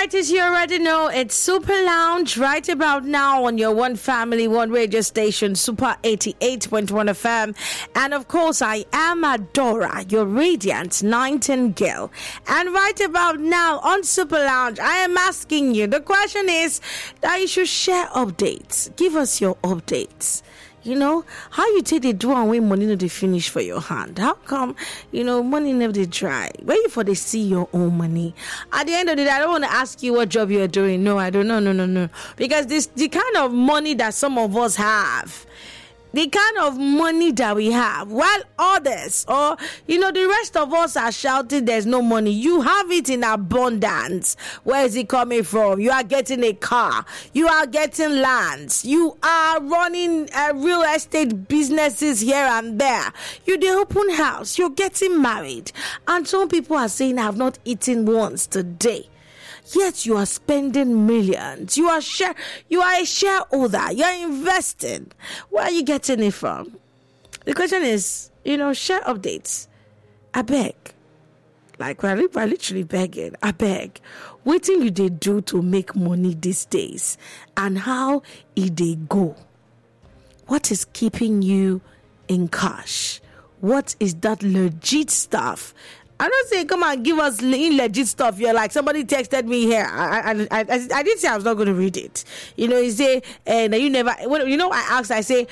right, as you already know, it's Super Lounge right about now on your One Family, One Radio station, Super 88.1 FM. And of course, I am Adora, your radiant nightingale. And right about now on Super Lounge, I am asking you, the question is that you should share updates. Give us your updates. You know, how you take the do and when money no dey finish for your hand? How come, money never dey dry? Where you for they see your own money? At the end of the day, I don't want to ask you what job you are doing. No, I don't know. No. Because the kind of money that some of us have, the kind of money that we have, while others, or, the rest of us are shouting there's no money. You have it in abundance. Where is it coming from? You are getting a car. You are getting lands. You are running real estate businesses here and there. You the open house. You're getting married. And some people are saying, I've not eaten once today. Yet you are spending millions. You are a shareholder. You are investing. Where are you getting it from? The question is, share updates. I beg. Like, we're literally begging. I beg. What thing you they do to make money these days? And how it they go? What is keeping you in cash? What is that legit stuff? I don't say come and give us legit stuff. You're like, somebody texted me here. I didn't say I was not going to read it. You say, you never. I asked. I say,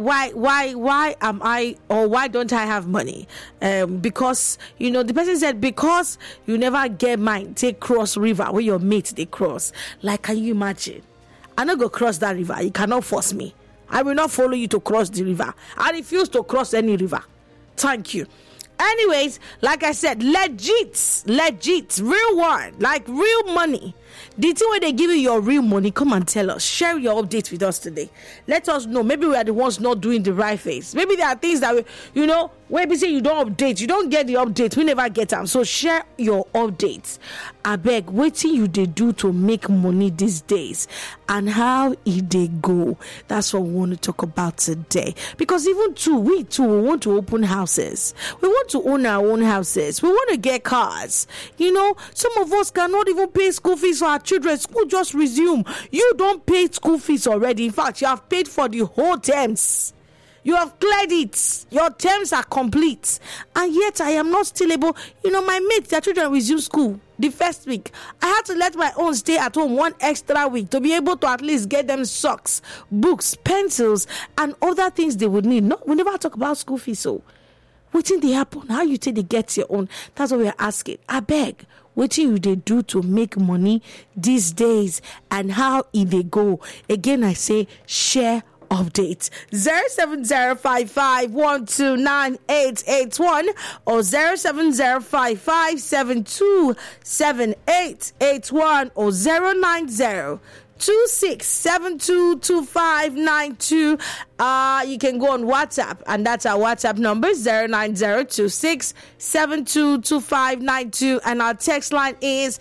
why am I, or why don't I have money? Because the person said, because you never get mine. Take cross river where your mates they cross. Like, can you imagine? I not go cross that river. You cannot force me. I will not follow you to cross the river. I refuse to cross any river. Thank you. Anyways, like I said, legit, real one, like real money. The thing where they give you your real money, come and tell us. Share your updates with us today. Let us know. Maybe we are the ones not doing the right things. Maybe there are things that, where we say you don't update. You don't get the updates. We never get them. So share your updates. I beg, what thing you they do to make money these days? And how it they go? That's what we want to talk about today. Because even we want to open houses. We want to own our own houses. We want to get cars. Some of us cannot even pay school fees for our children. School just resume. You don't pay school fees already. In fact, you have paid for the whole terms. You have cleared it. Your terms are complete. And yet I am not still able. My mates, their children resume school the first week. I had to let my own stay at home one extra week to be able to at least get them socks, books, pencils, and other things they would need. No, we never talk about school fees. So what did they happen? How you think they get your own? That's what we are asking. I beg. What do they do to make money these days? And how they go? Again, I say share updates. 07055129881 or 07055727881 or 09026722592. You can go on WhatsApp, and that's our WhatsApp number 09026722592, and our text line is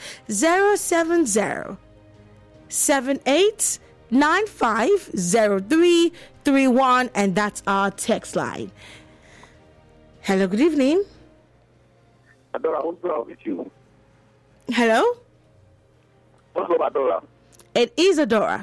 07078950331, and that's our text line. Hello, good evening. Adora, what's wrong with you? Hello? What's up, Adora? It is Adora.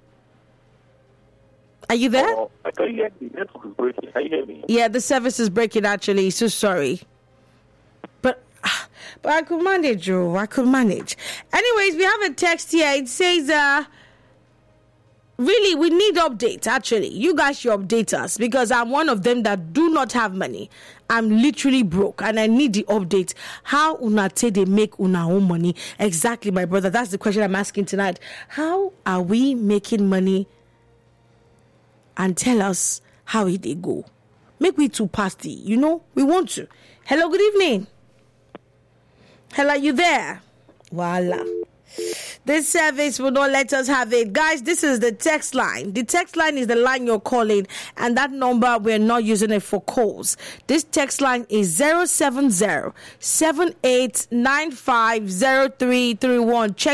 Are you there? Can you hear me? Network is breaking. Can you hear me? Yeah, the service is breaking actually. So sorry. But I could manage, Joe. I could manage. Anyways, we have a text here. It says, really, we need updates, actually. You guys should update us because I'm one of them that do not have money. I'm literally broke and I need the update. How una take they make una own money? Exactly, my brother. That's the question I'm asking tonight. How are we making money? And tell us how it they go. Make we too pasty. We want to. Hello, good evening. Hello, you there? Voila. This service will not let us have it. Guys, this is the text line. The text line is the line you're calling, and that number, we're not using it for calls. This text line is 070-7895-0331. Check